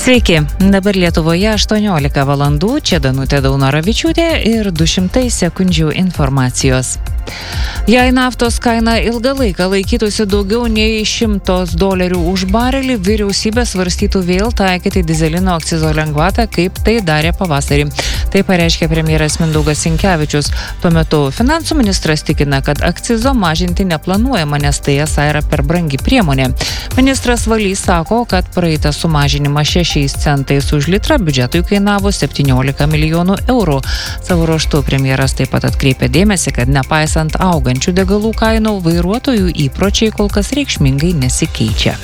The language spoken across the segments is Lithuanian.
Sveiki, dabar Lietuvoje 18 valandų, čia Danutė Daunoravičiūtė ir 200 sekundžių informacijos. Jei naftos kaina ilgą laiką laikytųsi daugiau nei $100 už barelį, vyriausybė svarstytų vėl taikyti dyzelino akcizo lengvatą, kaip tai darė pavasarį. Tai pareiškė premjeras Mindaugas Sinkevičius. Tuo metu finansų ministras tikina, kad akcizo mažinti neplanuojama, nes tai esą yra per brangi priemonė. Ministras Valys sako, kad praeitas sumažinimas 6 centais už litrą biudžetui kainavo 17 milijonų eurų. Savo ruožtu premjeras taip pat atkreipė dėmesį, kad nepaisant augančių degalų kainų, vairuotojų įpročiai kol kas reikšmingai nesikeičia.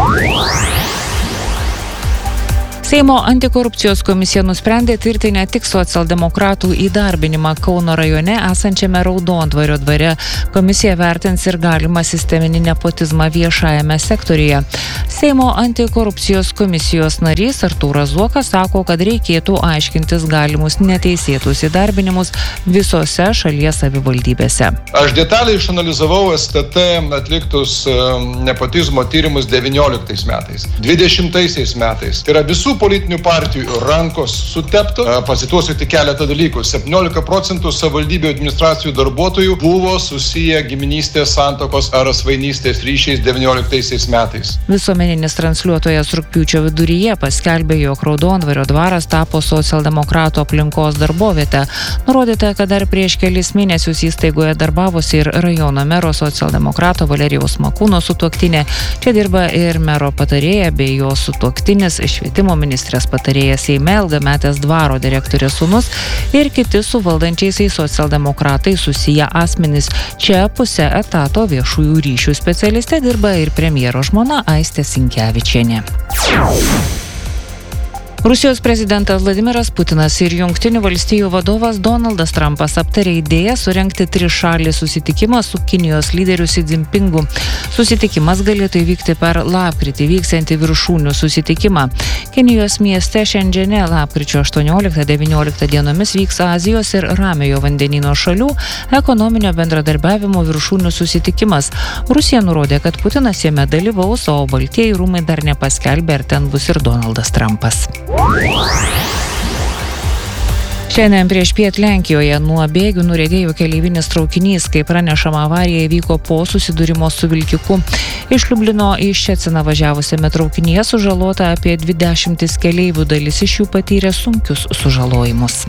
Seimo antikorupcijos komisija nusprendė tirti ne tik socialdemokratų įdarbinimą Kauno rajone esančiame Raudondvario dvare. Komisija vertins ir galimą sisteminį nepotizmą viešajame sektoriuje. Seimo antikorupcijos komisijos narys Artūras Zuokas sako, kad reikėtų aiškintis galimus neteisėtus įdarbinimus visose šalies savivaldybėse. Aš detaliai išanalizavau STT atliktus nepotizmo tyrimus 19 metais, 20 metais. Tai yra visų politinių partijų rankos suteptų. Pasituosiu tik keletą dalykų. 17% savivaldybių administracijų darbuotojų buvo susiję giminystės, santuokos ar svainystės ryšiais 19 metais. Visuomeninis transliuotojas rugpjūčio viduryje paskelbė, jog Raudondvario dvaras tapo socialdemokratų aplinkos darboviete. Nurodyta, kad dar prieš kelis mėnesius įstaigoje darbavosi ir rajono mero socialdemokrato Valerijaus Makūno sutuoktinė. Čia dirba ir mero patarėja bei jo sutuoktinis, švietimo ministrės patarėjas Seime, ilgametės dvaro direktorės sūnus ir kiti su valdančiaisiais socialdemokratai susiję asmenys. Čia pusę etato viešųjų ryšių specialistė dirba ir premjero žmona Aistė Sinkevičienė. Rusijos prezidentas Vladimiras Putinas ir Jungtinių valstijų vadovas Donaldas Trumpas aptarė idėją surengti trišalį susitikimą su Kinijos lyderiu Xi Jinpingu. Susitikimas galėtų įvykti per lapkritį vyksiantį viršūnių susitikimą. Kinijos mieste Šendžene lapkričio 18-19 dienomis vyks Azijos ir Ramiojo vandenyno šalių ekonominio bendradarbiavimo viršūnių susitikimas. Rusija nurodė, kad Putinas jame dalyvaus, o Baltieji rūmai dar nepaskelbė, ar ten bus ir Donaldas Trumpas. Šiandien priešpiet Lenkijoje nuo bėgių nuriedėjo keleivinis traukinys, kai pranešama avarija įvyko po susidūrimo su vilkiku. Iš Liublino į Ščeciną važiavusiame traukinyje sužalota apie 20 keleivių, dalis iš jų patyrė sunkius sužalojimus.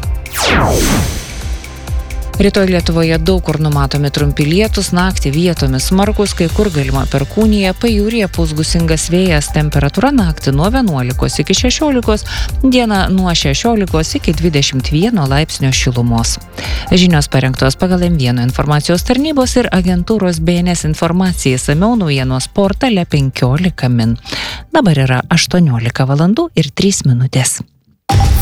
Rytoj Lietuvoje daug kur numatomi trumpi lietūs, naktį vietomis smarkus, kai kur galima perkūnija, pajūryje pūs gūsingas vėjas, temperatūra naktį nuo 11 iki 16, dieną nuo 16 iki 21 laipsnio šilumos. Žinios parengtos pagal M1 informacijos tarnybos ir agentūros BNS informacijai, išsamiau naujienos portale 15 min. Dabar yra 18 valandų ir 3 minutės.